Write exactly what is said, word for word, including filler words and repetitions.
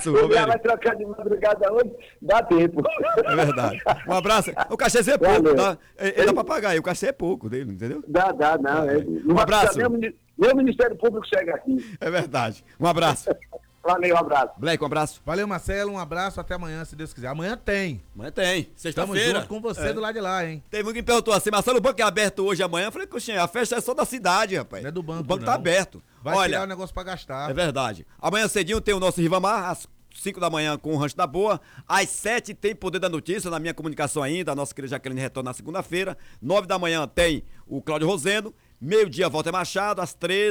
abraço, O Romênio. vai trocar de madrugada hoje, dá tempo. É verdade. Um abraço. O cachê é pouco, Valeu. tá? Ele dá pra pagar aí, o cachê é pouco dele, entendeu? Dá, dá, não. É, não Um vai abraço. precisar Nem, o mini- nem o Ministério Público chega aqui. É verdade. Um abraço. Valeu, um abraço. Black, um abraço. Valeu, Marcelo, um abraço, até amanhã, se Deus quiser. Amanhã tem. Amanhã tem. Tamo Sexta-feira. junto com você É. do lado de lá, hein? Tem muito que me perguntou assim, Marcelo, o banco é aberto hoje e amanhã? Eu falei, coxinha, a festa é só da cidade, rapaz. Não é do banco, O banco não. tá aberto. Vai Olha, tirar o negócio pra gastar. é verdade. Amanhã cedinho tem o nosso Rivamar, às cinco da manhã com o Rancho da Boa. Às sete tem Poder da Notícia, na minha comunicação ainda. A nossa querida Jaqueline retorna na segunda-feira. Nove da manhã tem o Cláudio Rosendo. Meio-dia, Walter Machado. Às treze